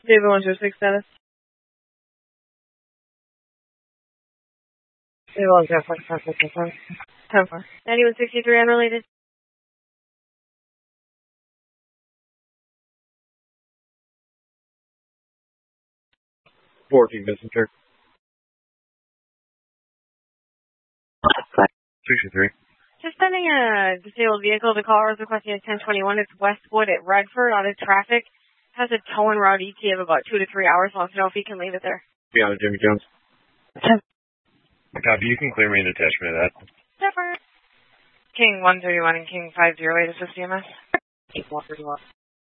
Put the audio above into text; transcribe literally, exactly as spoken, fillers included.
David one zero six status. David one zero four five six seven. ten four. ninety-one sixty-three unrelated. fourteen messenger. sixty-three. Just sending a disabled vehicle to call. Requesting a ten twenty-one. It's Westwood at Redford out of traffic. Has a tow and route E T of about two to three hours. Wants to know if he can leave it there. Beyond Jimmy Jones. ten. Copy. You can clear me an attachment of that. Never. King one thirty-one and King five zero eight assist E M S.